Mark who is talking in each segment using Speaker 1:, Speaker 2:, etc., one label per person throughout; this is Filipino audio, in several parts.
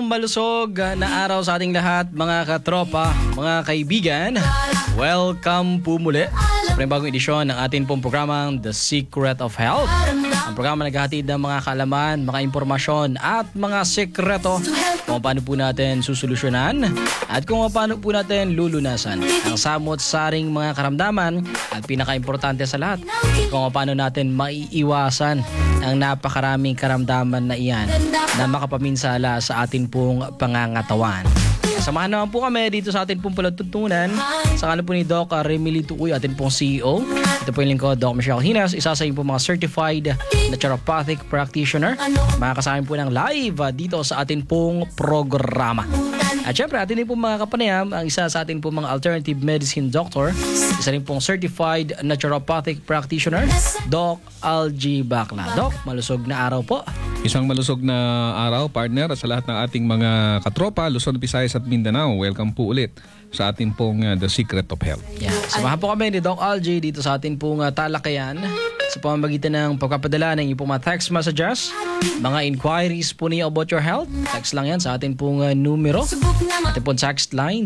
Speaker 1: malusog na araw sa ating lahat, mga katropa, mga kaibigan. Welcome po muli sa bagong edisyon ng ating pong programang The Secret of Health. Ang programa naghahatid ng mga kaalaman, mga impormasyon at mga sekreto kung paano po natin susolusyonan at kung paano po natin lulunasan ang samot-saring mga karamdaman at pinaka-importante sa lahat, kung paano natin maiiwasan ang napakaraming karamdaman na iyan na makapaminsala sa atin pong pangangatawan. Samahan naman po kami dito sa atin pong palatuntunan sa kanan po ni Doc Remily Tukuy, atin pong CEO. Ito po yung lingkod, Doc Michelle Hinas, isa sa inyong mga certified naturopathic practitioner. Makakasama po ng live dito sa atin pong programa. At syempre, atin din po mga kapanayam, ang isa sa atin po mga alternative medicine doctor, isa rin pong certified naturopathic practitioner, Doc Algie Bacla. Doc, malusog na araw po.
Speaker 2: Isang malusog na araw, partner, at sa lahat ng ating mga katropa, Luzon, Visayas at Mindanao. Welcome po ulit sa ating pong The Secret of Health.
Speaker 1: Yeah. Samahan po kami ni Doc Algie dito sa ating pong talakayan sa pamamagitan ng pagpapadala ng inyong mga text messages, mga inquiries po niyo about your health. Text lang yan sa ating pong numero. Ating pong text line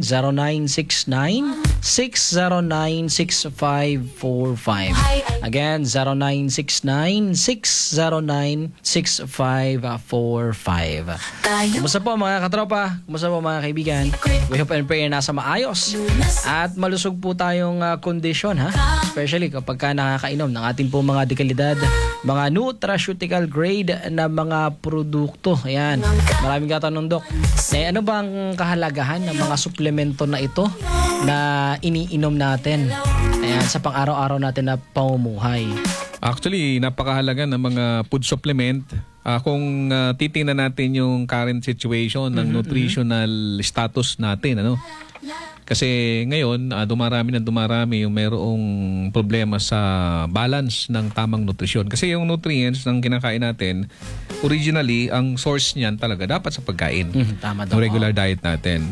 Speaker 1: 0969-609-6545. Again, 0969-609-6545. Kumusta po mga katropa? Kumusta po mga kaibigan? We hope and pray nasa maayos at malusog po tayong kondisyon, ha? Especially kapag ka nakakainom ng ating po mga dekalidad, mga nutraceutical grade na mga produkto. Ayan, maraming katanong, Dok. Ano bang kahalagahan ng mga suplemento na ito na iniinom natin, ayan, sa pang-araw-araw natin na pamumuhay?
Speaker 2: Actually, napakahalaga ng mga food supplement. Kung titingnan natin yung current situation ng nutritional status natin, ano? Kasi ngayon, dumarami yung mayroong problema sa balance ng tamang nutrisyon. Kasi yung nutrients ng kinakain natin, originally, ang source niyan talaga dapat sa pagkain.
Speaker 1: Tama daw.
Speaker 2: Regular diet natin.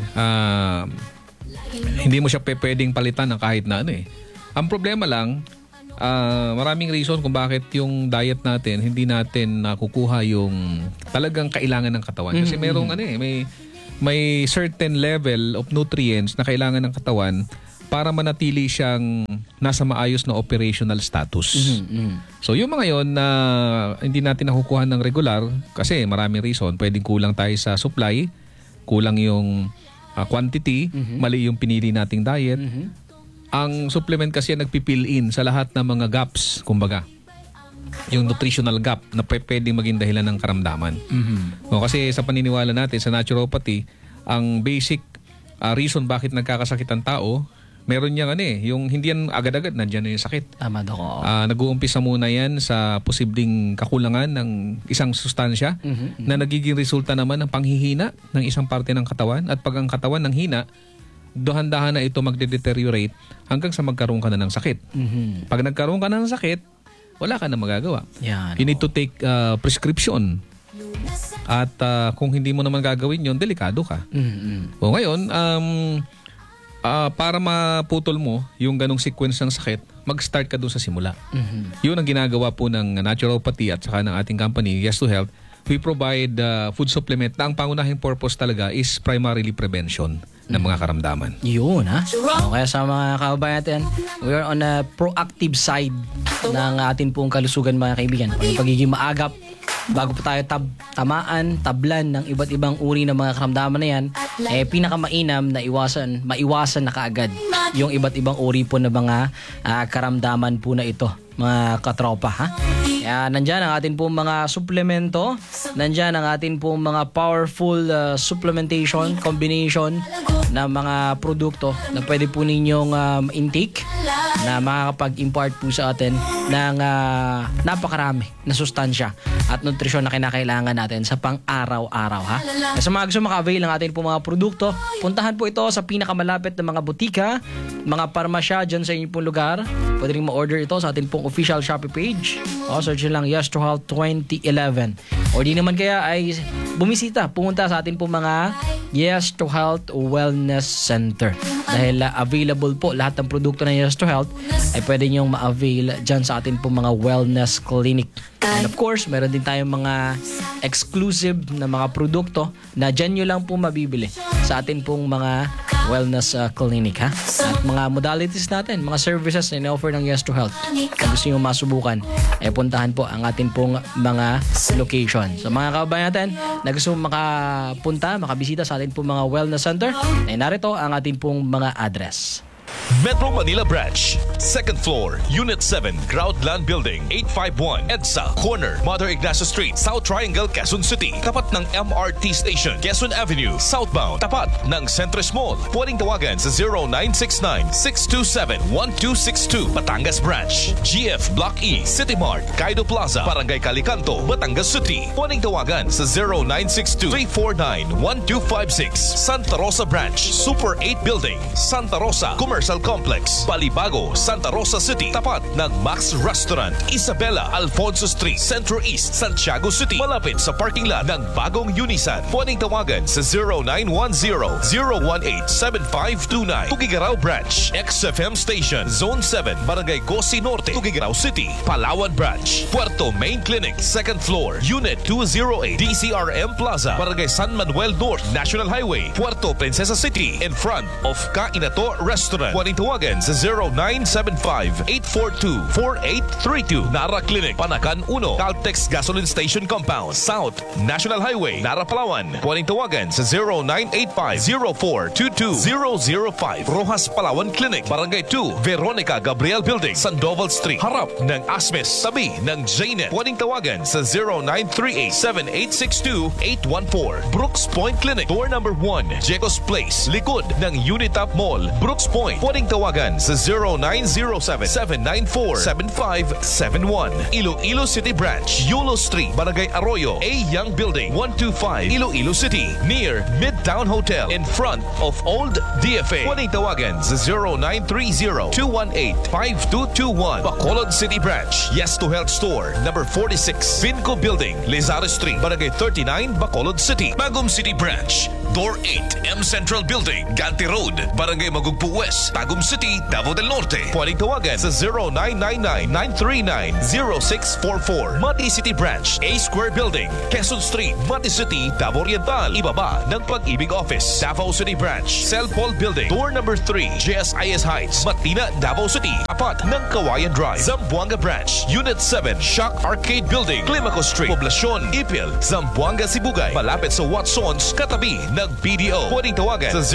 Speaker 2: Hindi mo siya pwedeng palitan ng kahit na ano eh. Ang problema lang, maraming reason kung bakit yung diet natin, hindi natin nakukuha yung talagang kailangan ng katawan. Kasi merong may certain level of nutrients na kailangan ng katawan para manatili siyang nasa maayos na operational status. So yung mga yon na hindi natin nakukuha ng regular kasi maraming reason. Pwedeng kulang tayo sa supply, kulang yung quantity, mali yung pinili nating diet. Ang supplement kasi nagpipill in sa lahat ng mga gaps, kumbaga. Yung nutritional gap na pwedeng maging dahilan ng karamdaman. Kasi sa paniniwala natin sa naturopathy, ang basic reason bakit nagkakasakit ang tao, meron niyang yung hindi yan agad-agad nandiyan na yung sakit.
Speaker 1: Tama daw.
Speaker 2: Nag-uumpisa muna yan sa posibleng kakulangan ng isang sustansya na nagiging resulta naman ng panghihina ng isang parte ng katawan. At pag ang katawan ng hina, dahan-dahan na ito magde-deteriorate hanggang sa magkaroon ka na ng sakit. Pag nagkaroon ka na ng sakit, wala ka na magagawa.
Speaker 1: Yan,
Speaker 2: you need to take prescription. At kung hindi mo naman gagawin yon, delikado ka. O ngayon, para maputol mo yung ganong sequence ng sakit, mag-start ka doon sa simula. Yun ang ginagawa po ng naturopathy at saka ng ating company, Yes to Health. We provide food supplement na ang pangunahing purpose talaga is primarily prevention ng mga karamdaman.
Speaker 1: Yun, ha? Kaya sa mga kababayan natin, we are on a proactive side ng ating pong kalusugan, mga kaibigan. Yung pagiging maagap, bago pa tayo tablan ng iba't ibang uri ng mga karamdaman na yan, pinakamainam na maiwasan na kaagad yung iba't ibang uri po ng mga karamdaman po na ito, mga katropa, ha? Kaya nandyan ang atin pong mga suplemento, nandyan ang atin pong mga powerful supplementation, combination na mga produkto na pwede po ninyong intake na makakapag-impart po sa atin ng napakarami na sustansya at nutrisyon na kinakailangan natin sa pang-araw-araw, ha? Sa mga gusto maka-avail ng atin pong mga produkto, puntahan po ito sa pinakamalapit na mga butika, mga parmasya dyan sa inyong pong lugar. Pwede rin ma-order ito sa atin pong official Shopee page. Search lang Yes to Health 2011. O di naman kaya ay pumunta sa atin pong mga Yes to Health Wellness Center. dahil available po lahat ng produkto ng Yes to Health ay pwede niyong ma-avail dyan sa atin pong mga wellness clinic. And of course, meron din tayong mga exclusive na mga produkto na dyan nyo lang po mabibili sa atin pong mga wellness clinic, ha? At mga modalities natin, mga services na ina-offer ng Yes to Health. Kung gusto nyo masubukan, ay puntahan po ang atin pong mga location. So mga kababayan natin na gusto makapunta, makabisita sa atin pong mga wellness center, ay narito ang atin pong mga address.
Speaker 3: Metro Manila Branch, 2nd floor, Unit 7, Groundland Building, 851, EDSA, corner, Mother Ignacio Street, South Triangle, Quezon City. Tapat ng MRT Station, Quezon Avenue, southbound. Tapat ng Centris Mall. Pwedeng tawagan sa 0969-627-1262. Batangas Branch, GF Block E, City Mart, Kaido Plaza, Barangay Calicanto, Batangas City. Pwedeng tawagan sa 0962-349-1256. Santa Rosa Branch, Super 8 Building, Santa Rosa, Commercial Complex, Balibago, Santa Rosa City. Tapat ng Max Restaurant, Isabela, Alfonso Street, Centro East, Santiago City. Malapit sa parking lot ng bagong Unisan. Pwedeng tawagan sa 0910-018-7529. Tugigaraw Branch, XFM Station, Zone 7, Barangay Gosi Norte, Tugigaraw City. Palawan Branch, Puerto Main Clinic, 2nd floor, Unit 208, DCRM Plaza, Barangay San Manuel North, National Highway, Puerto Princesa City, in front of Kainato Restaurant. Pwedeng tawagan sa 0975-842-4832. Nara Clinic, Panakan 1, Caltex Gasoline Station Compound, South National Highway, Nara, Palawan. Pwedeng tawagan sa 0985-0422-005. Rojas Palawan Clinic, Barangay 2, Veronica Gabriel Building, Sandoval Street, harap ng Asmes, tabi ng Jnet. Pwedeng tawagan sa 0938-7862-814. Brooks Point Clinic, door number 1, Jecos Place, likod ng Unitap Mall, Brooks Point. Pwedeng tawagan sa 0907-794-7571. Iloilo City Branch, Yulo Street, Barangay Arroyo, A. Young Building, 125, Iloilo City, near Midtown Hotel, in front of Old DFA. Pwedeng tawagan sa 0930-218-5221. Bacolod City Branch, Yes to Health Store, number 46, Vinco Building, Lizardo Street, Barangay 39, Bacolod City. Bagum City Branch, Door 8, M Central Building, Ganti Road, Barangay Magugpo West, Tagum City, Davao del Norte. Pwedeng tawagan sa 0999-939-0644. Mati City Branch, A Square Building, Quezon Street, Mati City, Davao Oriental. Ibaba ng Pag-ibig Office. Davao City Branch, Cell Paul Building, door number 3, JSIS Heights, Matina, Davao City. Apat ng Kawayan Drive. Zamboanga Branch, Unit 7, Shock Arcade Building, Climaco Street, Poblacion, Ipil, Zamboanga, Sibugay. Malapit sa Watsons, katabi ng BDO. Pwedeng tawagan sa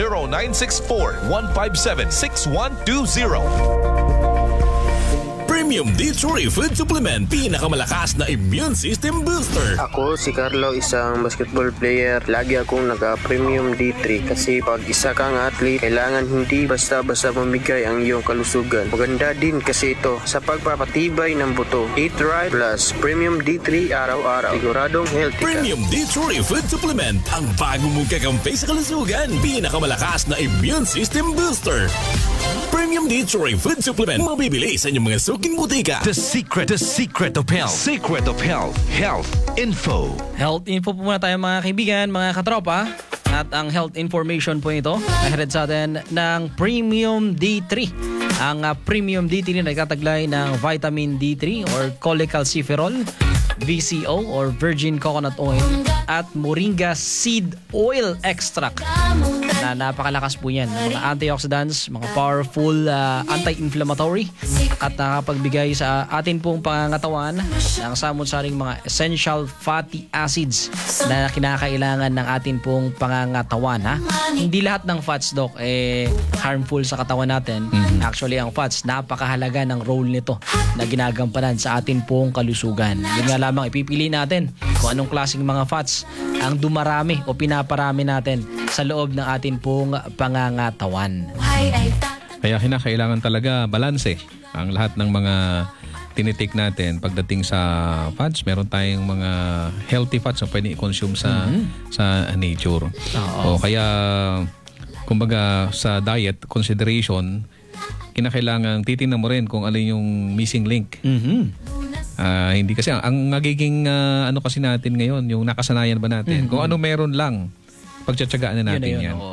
Speaker 3: 0964-157-6120.
Speaker 4: Premium D3 Food Supplement, pinakamalakas na immune system booster.
Speaker 5: Ako si Carlo, isang basketball player. Lagi akong naka-Premium D3 kasi pag isa kang athlete, kailangan hindi basta-basta mamigay ang iyong kalusugan. Maganda din kasi ito sa pagpapatibay ng buto. Eat right plus Premium D3 araw-araw. Siguradong healthy ka.
Speaker 4: Premium D3 Food Supplement, ang bago mong kakampi sa kalusugan, pinakamalakas na immune system booster. Premium D3 Food Supplement, mabibili sa inyong mga suking butika.
Speaker 3: The secret of health. Secret of health. Health info.
Speaker 1: Health info po muna tayo mga kaibigan, mga katropa. At ang health information po ito nahirid sa atin ng Premium D3. Ang Premium D3 na nagtataglay ng vitamin D3 or cholecalciferol, VCO or virgin coconut oil at moringa seed oil extract na napakalakas po yan ng mga antioxidants, mga powerful anti-inflammatory at nakapagbigay sa atin pong pangangatawan ng samot-saring mga essential fatty acids na kinakailangan ng atin pong pangangatawan, ha? Hindi lahat ng fats, Doc, harmful sa katawan natin. Actually, ang fats, napakahalaga ng role nito na ginagampanan sa atin pong kalusugan. Yun nga lamang, ipipili natin kung anong klaseng mga fats ang dumarami o pinaparami natin sa loob ng atin pong pangangatawan.
Speaker 2: Kaya kinakailangan talaga balanse ang lahat ng mga tinitik natin pagdating sa fats. Meron tayong mga healthy fats na pwede i-consume sa nature. O kaya kumbaga sa diet consideration, kinakailangan titingnan mo rin kung alin yung missing link. Hindi kasi ang nagiging ano kasi natin ngayon, yung nakasanayan ba natin, kung ano meron lang, pagtsatsagaan na natin yan.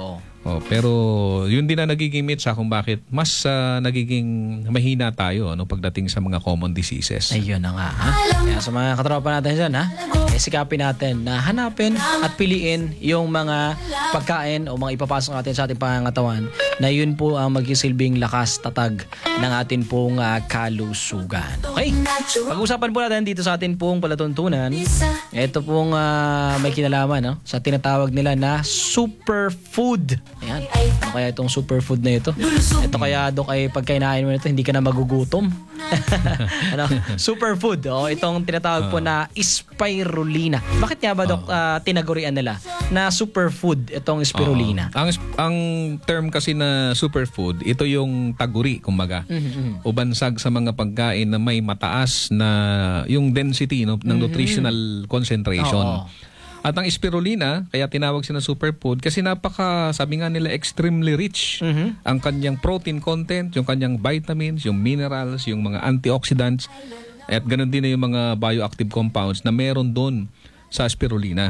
Speaker 2: Pero yun din na nagiging mitsa kung bakit mas nagiging mahina tayo pagdating sa mga common diseases.
Speaker 1: Ayun na nga. Ha? Kaya sa mga katropa natin dyan, sikapin natin na hanapin at piliin yung mga pagkain o mga ipapasok natin sa ating pangangatawan na yun po ang magsisilbing lakas tatag ng atin pong kalusugan. Okay? Pag-usapan po natin dito sa atin pong palatuntunan, ito pong may kinalaman sa tinatawag nila na superfood. Ayan. Ano kaya itong superfood na ito? Ito kaya, Dok, ay pagkainain mo nito, hindi ka na magugutom. Superfood. Itong tinatawag po na spirulina. Bakit nga ba, Dok, tinagurian nila na superfood itong spirulina?
Speaker 2: Ang term kasi na superfood, ito yung taguri, kumbaga. O bansag sa mga pagkain na may mataas na yung density ng nutritional concentration. At ang spirulina, kaya tinawag siya na superfood kasi sabi nga nila, extremely rich ang kanyang protein content, yung kanyang vitamins, yung minerals, yung mga antioxidants, at ganoon din na yung mga bioactive compounds na meron doon sa spirulina.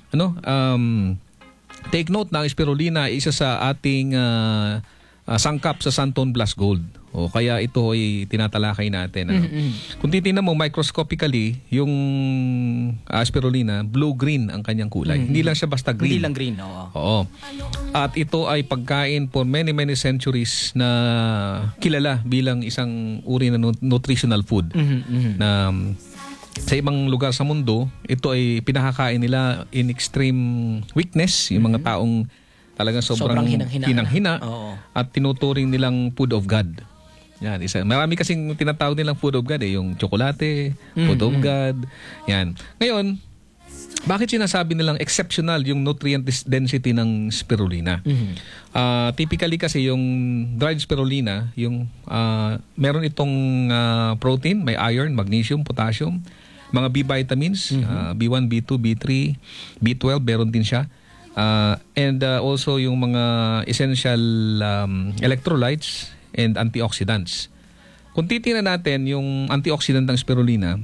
Speaker 2: Take note na ang spirulina isa sa ating sangkap sa Santon Plus Gold. Kaya ito ay tinatalakay natin. Kung titingnan mo microscopically, yung spirulina, blue-green ang kanyang kulay. Hindi lang siya basta green.
Speaker 1: Hindi lang green,
Speaker 2: Oo. At ito ay pagkain for many centuries na kilala bilang isang uri na nutritional food. Na sa ibang lugar sa mundo, ito ay pinakakain nila in extreme weakness, yung mga taong talagang sobrang hinang-hina at tinuturing nilang food of God. Yan, marami kasing tinatawag nilang food of God yung tsokolate, food of God. Yan. Ngayon, bakit sinasabi nilang exceptional yung nutrient density ng spirulina? Typically kasi yung dried spirulina, yung meron itong protein, may iron, magnesium, potassium, mga B vitamins, B1, B2, B3, B12, meron din siya. And also yung mga essential electrolytes and antioxidants. Kung titingnan natin yung antioxidant ng spirulina,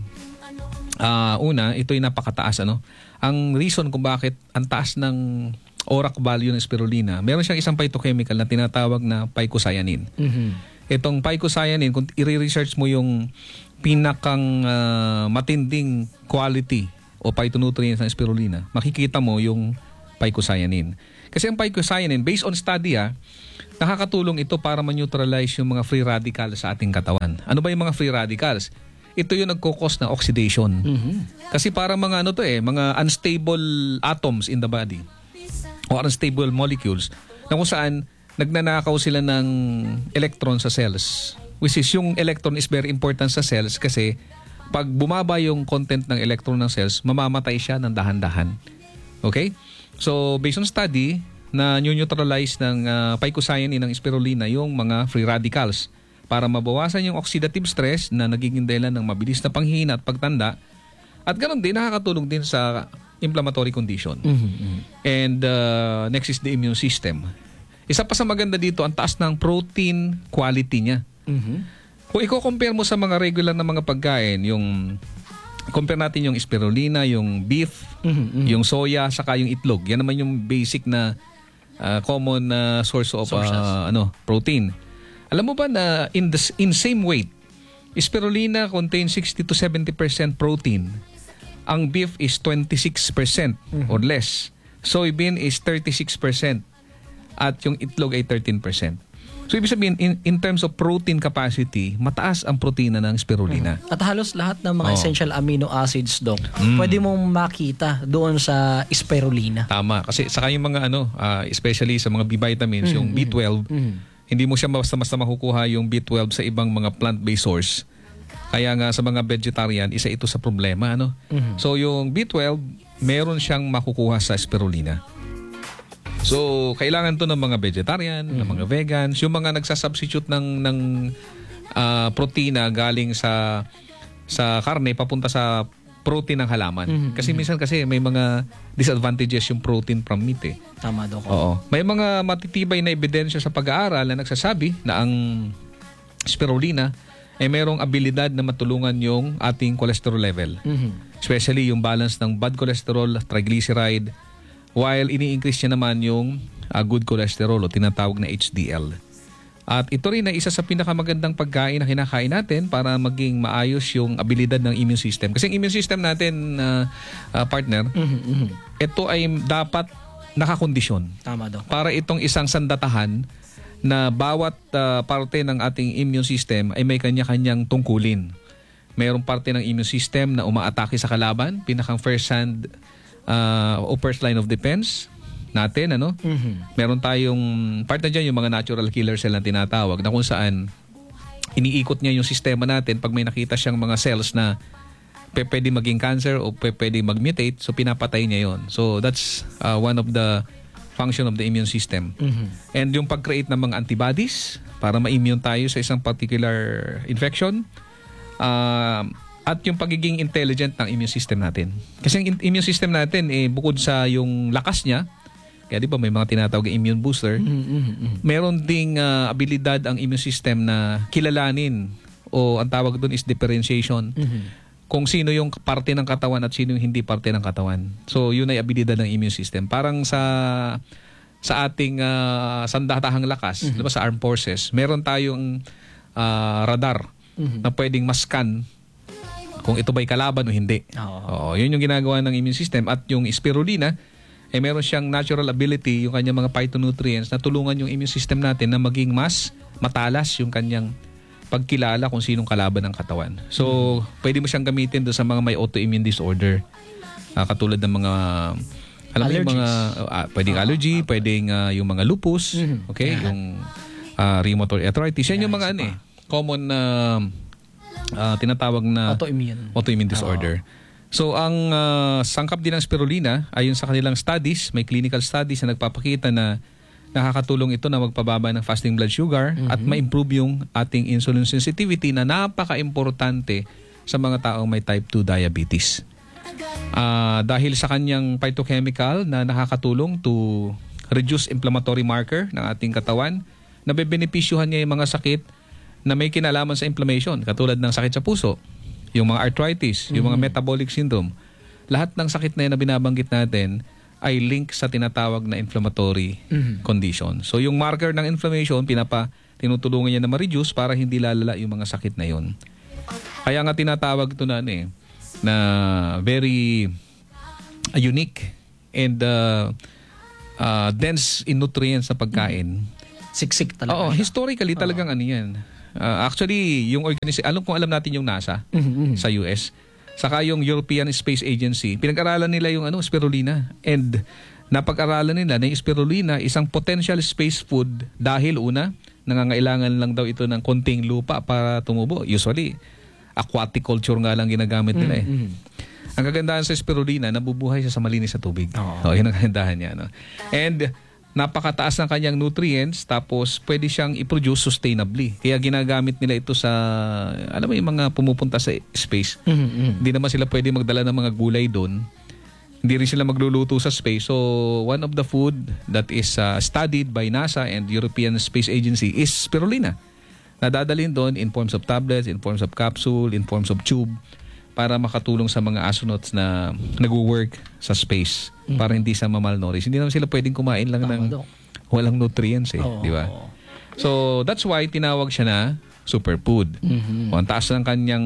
Speaker 2: una, ito ay napakataas. Ang reason kung bakit ang taas ng ORAC value ng spirulina, meron siyang isang phytochemical na tinatawag na phycocyanin. Itong phycocyanin, kung i-research mo yung pinakang matinding quality o phytonutrients ng spirulina, makikita mo yung phycocyanin. Kasi ang phycocyanin, based on study, nakakatulong ito para ma-neutralize yung mga free radicals sa ating katawan. Ano ba yung mga free radicals? Ito yung nagkukos ng oxidation. Kasi para mga mga unstable atoms in the body o unstable molecules na kung saan nagnanakaw sila ng electron sa cells. Which is yung electron is very important sa cells kasi pag bumaba yung content ng electron ng cells, mamamatay siya ng dahan-dahan. Okay? So, based on study, na neutralize ng phycocyanin ng spirulina yung mga free radicals para mabawasan yung oxidative stress na nagiging dahilan ng mabilis na panghihina at pagtanda. At ganoon din, nakakatulong din sa inflammatory condition. And next is the immune system. Isa pa sa maganda dito, ang taas ng protein quality niya. Kung i-compare mo sa mga regular na mga pagkain, yung compare natin yung spirulina, yung beef, yung soya, saka yung itlog. Yan naman yung basic na common source of protein. Alam mo ba na in same weight, spirulina contains 60 to 70% protein. Ang beef is 26% or less. Soybean is 36%. At yung itlog ay 13%. So, ibig sabihin, in terms of protein capacity, mataas ang protina ng spirulina.
Speaker 1: At halos lahat ng mga essential amino acids, Dok, pwede mong makita doon sa spirulina.
Speaker 2: Tama. Kasi saka yung mga especially sa mga B vitamins, yung B12, hindi mo siya basta-basta makukuha yung B12 sa ibang mga plant-based source. Kaya nga sa mga vegetarian, isa ito sa problema. So, yung B12, meron siyang makukuha sa spirulina. So, kailangan to ng mga vegetarian, ng mga vegans, yung mga nagsasubstitute ng protina galing sa karne papunta sa protein ng halaman. Kasi minsan may mga disadvantages yung protein from meat eh.
Speaker 1: Tama, Dok.
Speaker 2: Oo. May mga matitibay na ebidensya sa pag-aaral na nagsasabi na ang spirulina ay mayroong abilidad na matulungan yung ating cholesterol level. Especially yung balance ng bad cholesterol, triglyceride, while ini-increase niya naman yung good cholesterol o tinatawag na HDL. At ito rin ay isa sa pinakamagandang pagkain na kinakain natin para maging maayos yung abilidad ng immune system. Kasi ang immune system natin, partner, ito ay dapat nakakondisyon.
Speaker 1: Tama daw.
Speaker 2: Para itong isang sandatahan na bawat parte ng ating immune system ay may kanya-kanyang tungkulin. Mayroong parte ng immune system na umaatake sa kalaban, pinakang first line of defense natin, ano? Meron tayong part na dyan, yung mga natural killer cell na tinatawag, na kung saan iniikot niya yung sistema natin pag may nakita siyang mga cells na pwede maging cancer o pwede mag-mutate, so pinapatay niya yon. So that's one of the function of the immune system. And yung pag-create ng mga antibodies para ma-immune tayo sa isang particular infection, at yung pagiging intelligent ng immune system natin. Kasi ang immune system natin, bukod sa yung lakas niya, kaya di ba may mga tinatawag immune booster, meron ding abilidad ang immune system na kilalanin, o ang tawag doon is differentiation, kung sino yung parte ng katawan at sino yung hindi parte ng katawan. So yun ay abilidad ng immune system. Parang sa ating sandatahang lakas, di ba, sa armed forces, meron tayong radar na pwedeng mascan kung ito ba'y kalaban o hindi. Oo, yun yung ginagawa ng immune system. At yung spirulina, meron siyang natural ability, yung kanyang mga phytonutrients, na tulungan yung immune system natin na maging mas matalas yung kanyang pagkilala kung sinong kalaban ng katawan. So, pwede mo siyang gamitin doon sa mga may autoimmune disorder. Katulad ng mga yung mga pwedeng allergy, pwedeng yung mga lupus, okay? Yung rheumatoid arthritis. Yan yung mga common na tinatawag na autoimmune disorder. So ang sangkap din ng spirulina, ayon sa kanilang studies, may clinical studies na nagpapakita na nakakatulong ito na magpababa ng fasting blood sugar at ma-improve yung ating insulin sensitivity na napaka-importante sa mga taong may type 2 diabetes. Dahil sa kanyang phytochemical na nakakatulong to reduce inflammatory marker ng ating katawan, nabebenepisyuhan niya yung mga sakit na may kinalaman sa inflammation, katulad ng sakit sa puso, yung mga arthritis, yung mga metabolic syndrome. Lahat ng sakit na yan na binabanggit natin ay link sa tinatawag na inflammatory condition. So yung marker ng inflammation, tinutulungan niya na ma-reduce para hindi lalala yung mga sakit na yun. Kaya nga tinatawag ito na very unique and dense in nutrients sa pagkain.
Speaker 1: Siksik talaga.
Speaker 2: Oo, historically talagang ano yan. Actually, yung organization, alam natin yung NASA sa US, saka yung European Space Agency, pinag-aralan nila yung spirulina. And napag-aralan nila na yung spirulina isang potential space food dahil una, nangangailangan lang daw ito ng konting lupa para tumubo. Usually, aquatic culture nga lang ginagamit nila Ang kagandahan sa spirulina, nabubuhay siya sa malinis sa tubig. Yun ang kagandahan niya. No? And napakataas ng kanyang nutrients, tapos pwede siyang i-produce sustainably. Kaya ginagamit nila ito sa, yung mga pumupunta sa space. Hindi naman sila pwede magdala ng mga gulay doon. Hindi rin sila magluluto sa space. So, one of the food that is studied by NASA and European Space Agency is spirulina. Nadadalhin doon in forms of tablets, in forms of capsule, in forms of tube, para makatulong sa mga astronauts na nag-work sa space para hindi sa malnourished. Hindi naman sila pwedeng kumain lang ng walang nutrients di ba? So that's why tinawag siya na superfood. Ang taas ng kanyang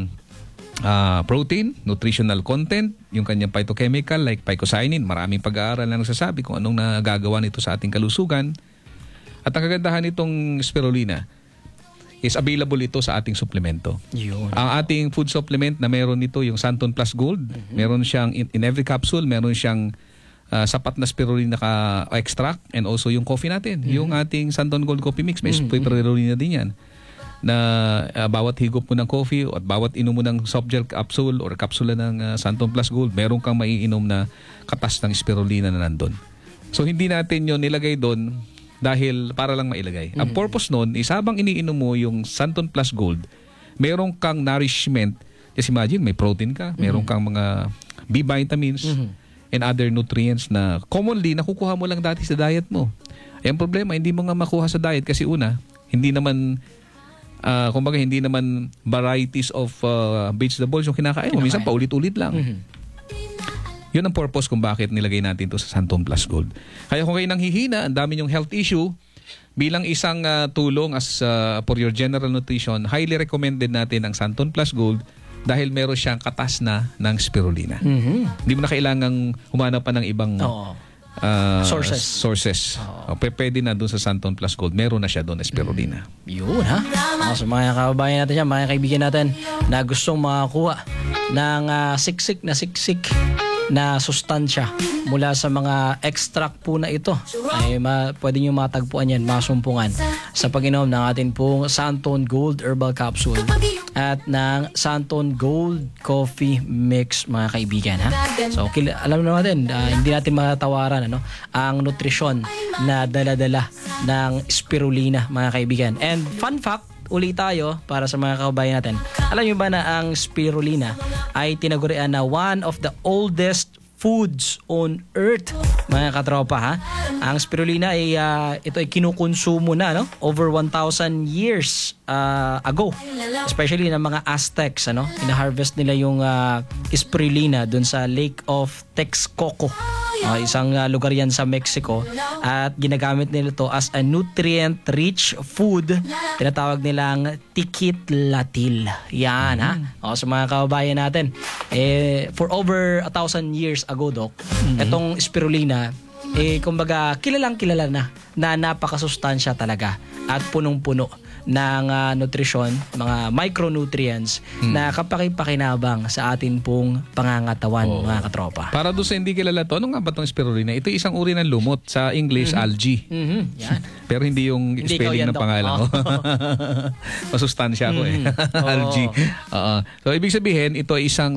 Speaker 2: protein, nutritional content, yung kanyang phytochemical like phycocyanin, maraming pag-aaral na nagsasabi kung anong nagagawa nito sa ating kalusugan. At ang kagandahan nitong spirulina is available ito sa ating suplemento. Ang ating food supplement na meron nito, yung Santon Plus Gold, meron siyang in every capsule, meron siyang sapat na spirulina extract, and also yung coffee natin. Yung ating Santon Gold Coffee Mix, may spirulina din yan. Na bawat higop mo ng coffee at bawat inom mo ng soft gel capsule or kapsula ng Santon Plus Gold, meron kang maiinom na katas ng spirulina na nandun. So hindi natin yun nilagay doon dahil para lang mailagay. Ang purpose nun is habang iniinom mo yung Santon Plus Gold, meron kang nourishment. Just imagine, may protein ka, meron kang mga B vitamins and other nutrients na commonly nakukuha mo lang dati sa diet mo. Ang problema, hindi mo nga makuha sa diet kasi una, hindi naman hindi naman varieties of vegetables yung kinakain mo. Minsan paulit-ulit lang. Yun ang purpose kung bakit nilagay natin to sa Santon Plus Gold. Kaya kung kayo nanghihina, ang dami yung health issue, bilang isang tulong for your general nutrition, highly recommended natin ang Santon Plus Gold dahil meron siyang katas na ng spirulina. Hindi mo na kailangang humanap pa ng ibang sources. Pwede na doon sa Santon Plus Gold. Meron na siya doon na spirulina.
Speaker 1: Yun ha. So mga kababayan natin yan, mga kaibigan natin na gustong makakuha ng siksik na sustansya mula sa mga extract po na ito ay pwede nyo matagpuan yan, masumpungan sa pag-inom ng atin pong Santon Gold Herbal Capsule at ng Santon Gold Coffee Mix, mga kaibigan ha. So alam naman natin, hindi natin matawaran ang nutrisyon na dala-dala ng spirulina, mga kaibigan. And fun fact, uli tayo para sa mga kababayan natin. Alam niyo ba na ang spirulina ay tinagurian na one of the oldest foods on earth, mga katropa ha. Ang spirulina ay ito ay kinukonsumo na over 1,000 years ago, especially ng mga Aztecs ina-harvest nila yung spirulina dun sa Lake of Texcoco, isang lugar yan sa Mexico, at ginagamit nila to as a nutrient rich food, tinatawag nilang tikitlatil. Yan ha. Sa mga kababayan natin, for over 1,000 years ago, Doc, itong spirulina kumbaga kilala na napakasustansya talaga at punong-puno ng nutrisyon, mga micronutrients na kapakipakinabang sa atin pong pangangatawan, mga katropa.
Speaker 2: Para doon sa hindi kilala to, ano nga ba itong spirulina? Ito isang uri ng lumot. Sa English, algae.
Speaker 1: Yan.
Speaker 2: Pero hindi yung
Speaker 1: Hindi
Speaker 2: spelling ng pangalan ko. Masustansya ko algae. So, ibig sabihin, ito ay isang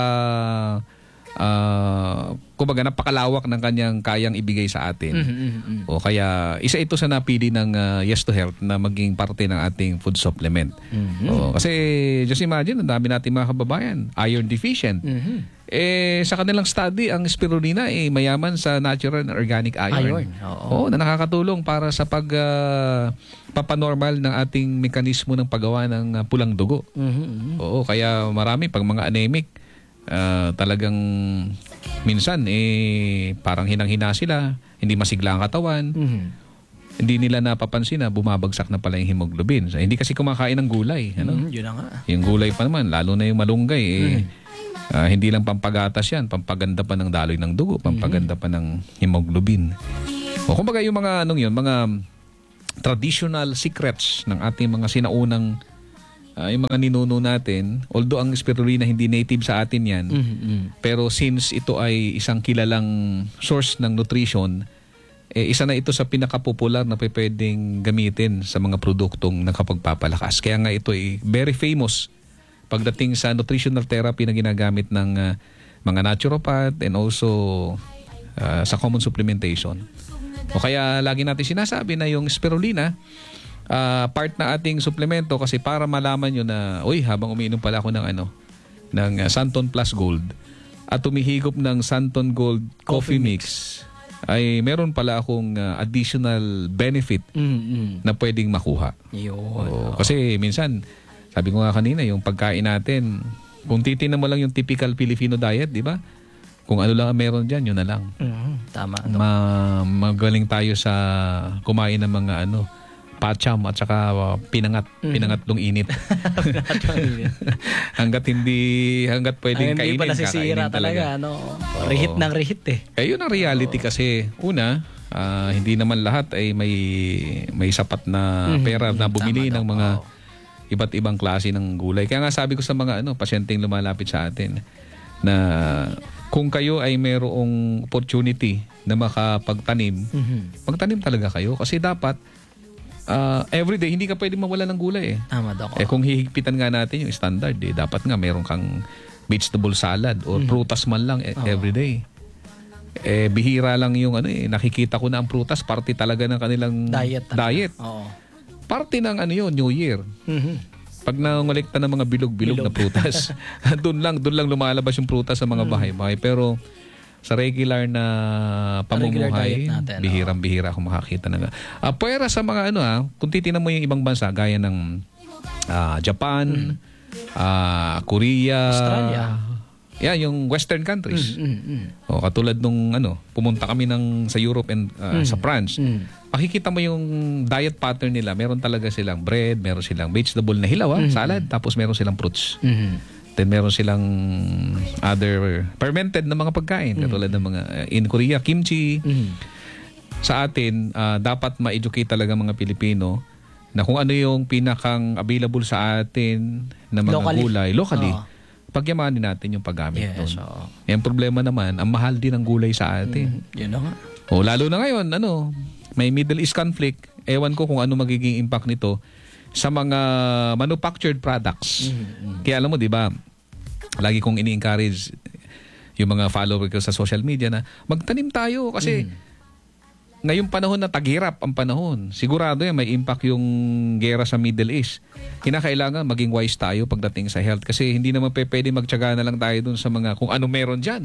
Speaker 2: kumbaga napakalawak ng kanyang kayang ibigay sa atin. O kaya isa ito sa napili ng Yes to Health na maging parte ng ating food supplement. Kasi just imagine, ang dami nating mga kababayan iron deficient. Sa kanilang study, ang spirulina ay mayaman sa natural and organic iron. Na nakakatulong para sa papanormal ng ating mekanismo ng paggawa ng pulang dugo. Kaya marami pag mga anemic, talagang minsan parang hinang-hina sila, hindi masigla ang katawan, hindi nila napapansin na bumabagsak na pala yung hemoglobin. So, hindi kasi kumakain ng gulay.
Speaker 1: Yun na nga.
Speaker 2: Yung gulay pa naman, lalo na yung malunggay, hindi lang pampagatas yan, pampaganda pa ng daloy ng dugo, pampaganda pa ng hemoglobin. Kumbaga yung mga mga traditional secrets ng ating mga sinaunang yung mga ninuno natin, although ang spirulina hindi native sa atin yan, pero since ito ay isang kilalang source ng nutrition, isa na ito sa pinakapopular na pwedeng gamitin sa mga produktong nakapagpapalakas. Kaya nga ito ay very famous pagdating sa nutritional therapy na ginagamit ng mga naturopath and also sa common supplementation. Kaya lagi natin sinasabi na yung spirulina, part na ating suplemento, kasi para malaman nyo na, habang umiinom pala ako ng Santon Plus Gold at tumihigop ng Santon Gold Coffee Mix, ay meron pala akong additional benefit na pwedeng makuha. Kasi minsan, sabi ko nga kanina, yung pagkain natin, kung titignan mo lang yung typical Filipino diet, di ba? Kung ano lang ang meron dyan, yun na lang.
Speaker 1: Tama.
Speaker 2: Magaling tayo sa kumain ng mga pacham at saka pinangat nung init. hanggat pwedeng kainin,
Speaker 1: hindi pa nasisira talaga. Rehit ng rehit
Speaker 2: yun ang reality kasi. Una, hindi naman lahat ay may sapat na pera na bumili ng mga iba't ibang klase ng gulay. Kaya nga sabi ko sa mga pasyenteng lumalapit sa atin na kung kayo ay mayroong opportunity na makapagtanim, magtanim talaga kayo kasi dapat everyday, hindi ka pwede mawala ng gulay
Speaker 1: Tama, Doc.
Speaker 2: Kung hihigpitan nga natin yung standard, dapat nga meron kang vegetable salad or prutas man lang everyday. Bihira lang yung nakikita ko na ang prutas, parte talaga ng kanilang diet. Parte ng New Year. Pag nangolekta ng mga bilog-bilog na prutas, doon lang lumalabas yung prutas sa mga bahay-bahay. Pero sa regular na pamumuhay, bihirang-bihira ako makakita ng puwera sa mga kung titingnan mo yung ibang bansa gaya ng Japan, Korea, Yan, yung western countries. O, katulad nung pumunta kami sa Europe and sa France. Makikita mo yung diet pattern nila. Meron talaga silang bread, meron silang vegetable na hilaw, salad, tapos meron silang fruits. Then meron silang other fermented na mga pagkain. Katulad ng mga, in Korea, kimchi. Sa atin, dapat ma-educate talaga mga Pilipino na kung ano yung pinakang available sa atin na mga gulay. Locally. Pagyamanin natin yung paggamit doon. Yung problema naman, ang mahal din ng gulay sa atin.
Speaker 1: Yun na nga.
Speaker 2: Lalo na ngayon, may Middle East conflict. Ewan ko kung ano magiging impact nito sa mga manufactured products. Kaya alam mo, di ba, lagi kong ini-encourage yung mga follower ko sa social media na magtanim tayo kasi ngayong panahon na taghirap ang panahon, sigurado yan may impact yung gera sa Middle East. Kinakailangan maging wise tayo pagdating sa health kasi hindi naman pwede magtiyaga na lang tayo dun sa mga kung ano meron dyan.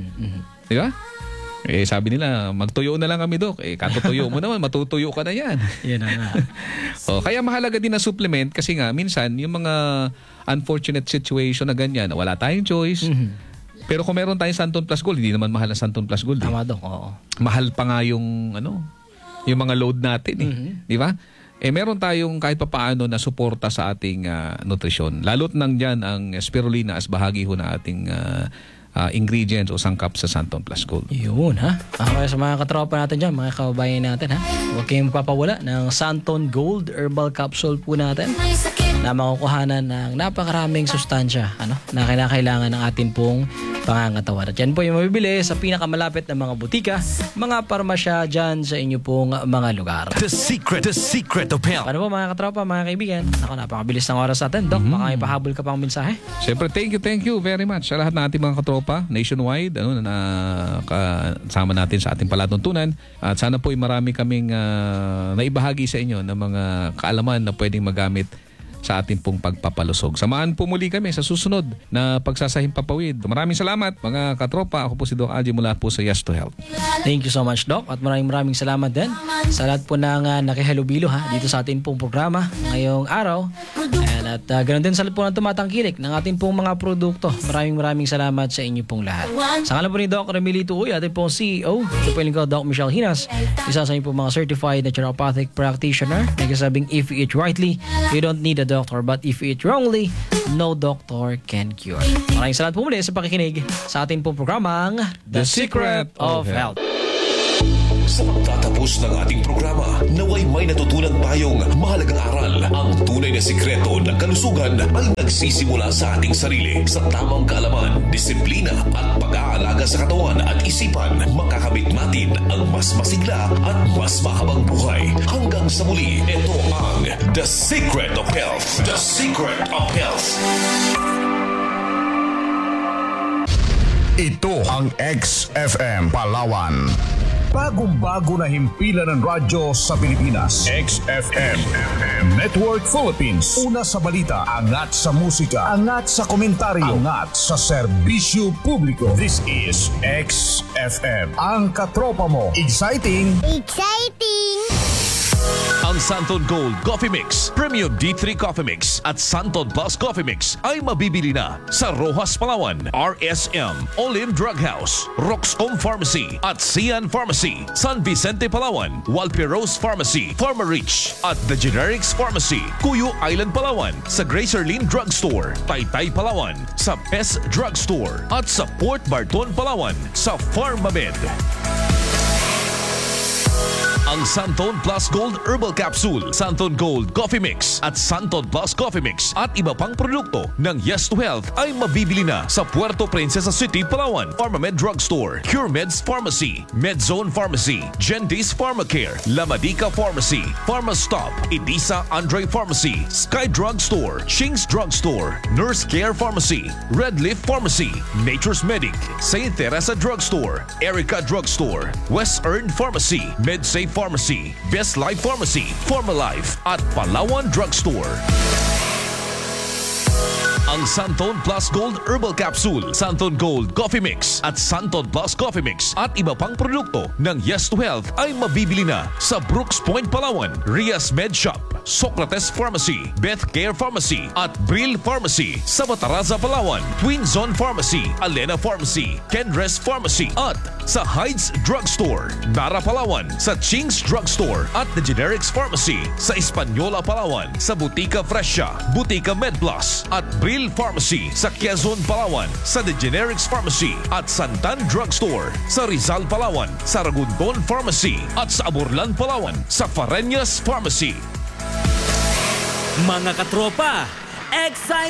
Speaker 2: Di ba? Sabi nila, magtuyo na lang kami, Dok. Katutuyo mo naman, matutuyo ka na yan.
Speaker 1: Yan na nga.
Speaker 2: Kaya mahalaga din na supplement kasi nga, minsan, yung mga unfortunate situation na ganyan, wala tayong choice. Pero kung meron tayong Santon Plus Gold, hindi naman mahal ang Santon Plus Gold.
Speaker 1: Tama, Dok. Oo.
Speaker 2: Mahal pa nga yung mga load natin di ba? Meron tayong kahit papaano na suporta sa ating nutrisyon. Lalo't nang diyan ang spirulina as bahagi ho na ating ingredients o sangkap sa Santon Plus Gold.
Speaker 1: Yun, ha? Kaya sa mga katropa natin dyan, mga kababayan natin, ha? Huwag kayong papawala ng Santon Gold Herbal Capsule po natin na makukuhanan ng napakaraming sustansya na kinakailangan ng atin pong pangangatawan. At yan po yung mabibili sa pinakamalapit na mga butika, mga parmasya dyan sa inyo pong mga lugar.
Speaker 3: The secret of health.
Speaker 1: Paano po mga katropa, mga kaibigan? Ako, napakabilis ng oras natin. Dok, baka may pahabol ka pang mensahe?
Speaker 2: Siyempre, thank you very much sa lahat ng ating mga katropa nationwide na kasama natin sa ating palatuntunan. At sana po ay marami kaming naibahagi sa inyo ng mga kaalaman na pwedeng magamit sa ating pong pagpapalusog. Samahan po muli kami sa susunod na pagsasahing papawid. Maraming salamat mga katropa. Ako po si Doc Algie mula po sa Yes to Health.
Speaker 1: Thank you so much, Doc. At maraming salamat din sa lahat po ng nakihalubilo dito sa ating pong programa ngayong araw. At ganoon din sa lahat po ng tumatangkilik ng ating pong mga produkto. Maraming salamat sa inyo pong lahat. Sa ngalan po ni Doc Remilito Uy, ating pong CEO, ito po yung Doc Michelle Hinas, isa sa inyo pong mga certified naturopathic practitioner. Nagsasabing if you eat rightly, you don't need a doctor, but if you eat wrongly, no doctor can cure. Maraming salamat po muli sa pakikinig sa ating pong programang The Secret of Health.
Speaker 3: Sa pagtatapos ng ating programa, naway may natutunan tayong mahalagang aral. Ang tunay na sikreto ng kalusugan ay nagsisimula sa ating sarili. Sa tamang kaalaman, disiplina at pag-aalaga sa katawan at isipan, makakamit natin ang mas masigla at mas mahabang buhay. Hanggang sa muli, ito ang The Secret of Health. The Secret of Health.
Speaker 6: Ito ang XFM Palawan. Bagong-bago na himpilan ng radyo sa Pilipinas. XFM Network Philippines. Una sa balita, angat sa musika, angat sa komentaryo, angat sa serbisyo publiko. This is XFM. Ang katropa mo. Exciting!
Speaker 3: Ang Santon Gold Coffee Mix, Premium D3 Coffee Mix at Santon Plus Coffee Mix ay mabibili na sa Rojas Palawan, RSM, Olive Drug House, Roxcom Pharmacy at Sian Pharmacy, San Vicente Palawan, Walperos Pharmacy, Pharmarich at The Generics Pharmacy, Cuyo Island Palawan, sa Gracerlin Drugstore, Taytay Palawan, sa Pes Drugstore at sa Port Barton Palawan sa Pharmamed. Ang Santon Plus Gold Herbal Capsule, Santon Gold Coffee Mix at Santon Plus Coffee Mix at iba pang produkto ng Yes to Health ay mabibili na sa Puerto Princesa City, Palawan, Pharmamed Drugstore, CureMeds Pharmacy, Medzone Pharmacy, Gendis Pharmacare, Lamadica Pharmacy, Pharmastop, Idisa Andre Pharmacy, Sky Drugstore, Shing's Drugstore, Nurse Care Pharmacy, Red Leaf Pharmacy, Nature's Medic, St. Teresa Drugstore, Erica Drugstore, West Earn Pharmacy, MedSafe Pharmacy, Best Life Pharmacy, Pharmalife at Palawan Drugstore. ang Santon Plus Gold Herbal Capsule, Santon Gold Coffee Mix at Santon Plus Coffee Mix at iba pang produkto ng Yes to Health ay mabibili na sa Brooks Point, Palawan, Rias Med Shop, Socrates Pharmacy, Beth Care Pharmacy at Brill Pharmacy sa Bataraza, Palawan, Twin Zone Pharmacy, Alena Pharmacy, Kenres Pharmacy at sa Heights Drugstore, Nara, Palawan, sa Ching's Drugstore at The Generics Pharmacy sa Hispaniola, Palawan, sa Butika Fresha, Butika MedPlus at Brill Pharmacy sa Quezon, Palawan, sa The Generics Pharmacy at Santan Drugstore sa Rizal, Palawan, sa Ragunton Pharmacy at sa Aburlan, Palawan, sa Fareñas Pharmacy.
Speaker 7: Mga katropa, excited